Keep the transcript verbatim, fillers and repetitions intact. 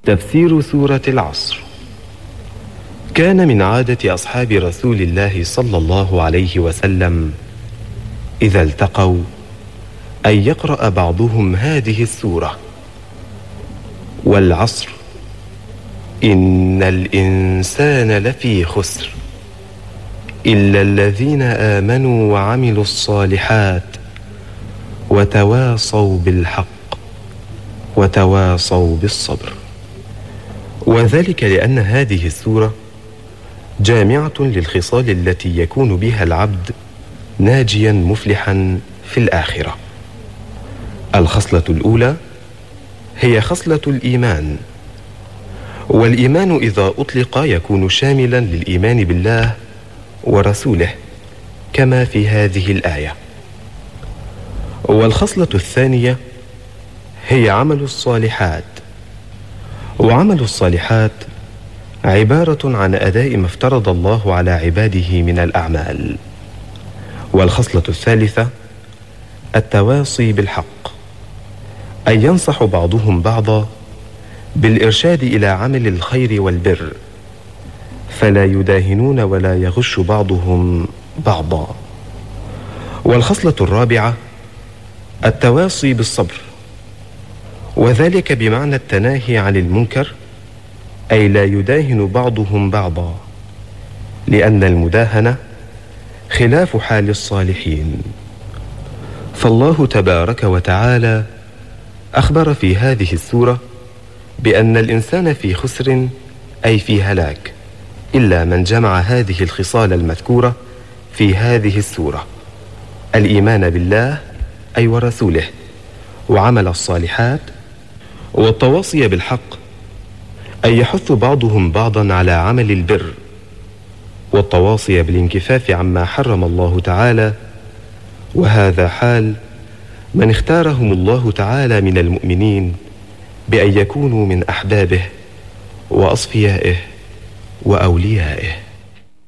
تفسير سورة العصر. كان من عادة أصحاب رسول الله صلى الله عليه وسلم إذا التقوا أن يقرأ بعضهم هذه السورة: والعصر إن الإنسان لفي خسر إلا الذين آمنوا وعملوا الصالحات وتواصوا بالحق وتواصوا بالصبر. وذلك لأن هذه السورة جامعة للخصال التي يكون بها العبد ناجيا مفلحا في الآخرة. الخصلة الأولى هي خصلة الإيمان، والإيمان إذا أطلق يكون شاملا للإيمان بالله ورسوله كما في هذه الآية. والخصلة الثانية هي عمل الصالحات، وعمل الصالحات عبارة عن أداء ما افترض الله على عباده من الأعمال. والخصلة الثالثة التواصي بالحق، أن ينصح بعضهم بعضا بالإرشاد إلى عمل الخير والبر، فلا يداهنون ولا يغش بعضهم بعضا. والخصلة الرابعة التواصي بالصبر، وذلك بمعنى التناهي عن المنكر، أي لا يداهن بعضهم بعضا، لأن المداهنة خلاف حال الصالحين. فالله تبارك وتعالى أخبر في هذه السورة بأن الإنسان في خسر، أي في هلاك، إلا من جمع هذه الخصال المذكورة في هذه السورة: الإيمان بالله أي ورسوله، وعمل الصالحات، والتواصي بالحق، أي يحث بعضهم بعضا على عمل البر، والتواصي بالانكفاف عما حرم الله تعالى. وهذا حال من اختارهم الله تعالى من المؤمنين بأن يكونوا من أحبابه وأصفيائه وأوليائه.